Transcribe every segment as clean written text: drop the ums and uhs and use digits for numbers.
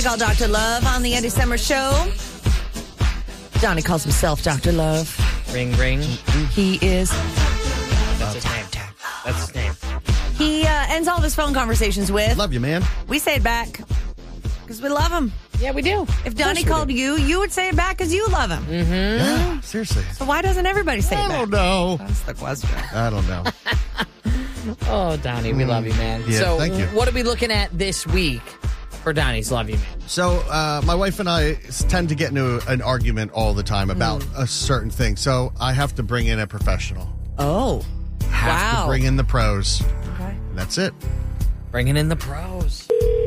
Call Dr. Love on the Andy Summers Show. Johnny calls himself Dr. Love. Ring, ring. He is. That's his name. That's his name. He ends all of his phone conversations with, Love you, man. we say it back because we love him. Yeah, we do. If Donnie called you, you would say it back because you love him. Mm-hmm. Yeah, seriously. So why doesn't everybody say it I back? don't know. That's the question. I don't know. Oh, Donnie, we love you, man. Yeah, so, thank you. what are we looking at this week for Donnie's Love You, Man? So, my wife and I tend to get into an argument all the time about a certain thing. So, I have to bring in a professional. Oh, Have wow. to bring in the pros. Okay. And that's it. Bringing in the pros.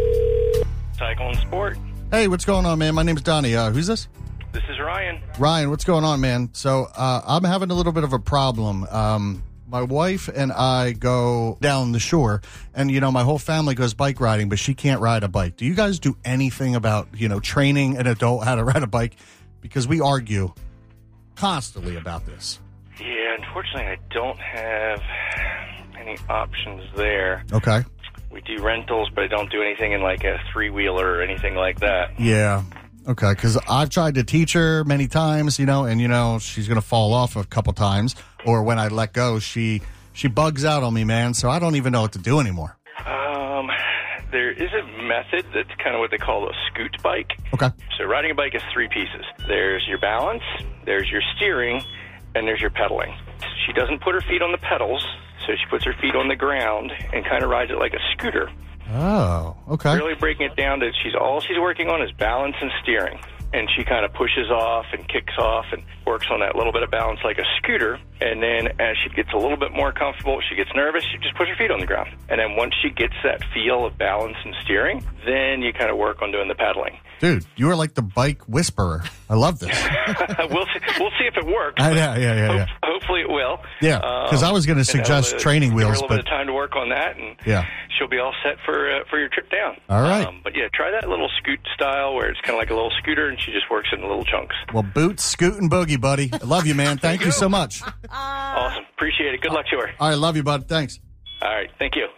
Cyclone Sport. Hey, what's going on, man? My name's Donnie. Who's this? This is Ryan. Ryan, what's going on, man? So, I'm having a little bit of a problem. My wife and I go down the shore, and, my whole family goes bike riding, but she can't ride a bike. Do you guys do anything about, training an adult how to ride a bike? Because we argue constantly about this. Yeah, unfortunately, I don't have any options there. Okay. We do rentals, but I don't do anything in like a three-wheeler or anything like that. Yeah. Okay, because I've tried to teach her many times, and, she's going to fall off a couple times. Or when I let go, she bugs out on me, man, so I don't even know what to do anymore. There is a method that's kind of what they call a scoot bike. Okay. So riding a bike is three pieces. There's your balance, there's your steering, and there's your pedaling. She doesn't put her feet on the pedals, so she puts her feet on the ground and kind of rides it like a scooter. Oh, okay. Really breaking it down to all she's working on is balance and steering. And she kind of pushes off and kicks off and works on that little bit of balance like a scooter. And then as she gets a little bit more comfortable, she gets nervous, she just puts her feet on the ground. And then once she gets that feel of balance and steering, then you kind of work on doing the pedaling. Dude, you are like the bike whisperer. I love this. We'll see if it works. Yeah. Hopefully it will. Yeah, because I was going to suggest training give her wheels, a little but bit of time to work on that, and yeah, she'll be all set for your trip down. All right. But yeah, try that little scoot style where it's kind of like a little scooter, and she just works it in little chunks. Well, boot, scoot, and boogie, buddy. I love you, man. Thank you so much. Awesome. Appreciate it. Good luck to her. All right, love you, bud. Thanks. All right. Thank you.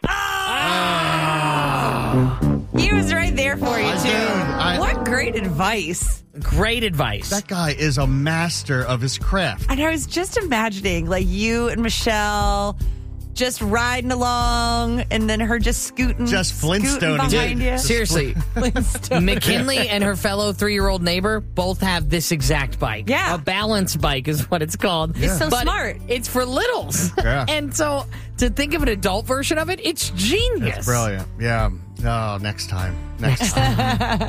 He was right there for you, too. Dude, What great advice. Great advice. That guy is a master of his craft. And I was just imagining, like, you and Michelle just riding along and then her just scooting. Just Flintstoning. behind you. Seriously, Flintstoning. McKinley and her fellow 3-year-old neighbor both have this exact bike. Yeah. A balance bike is what it's called. It's so But smart. It's for littles. Yeah. And so to think of an adult version of it, it's genius. Brilliant. Yeah. Oh, next time.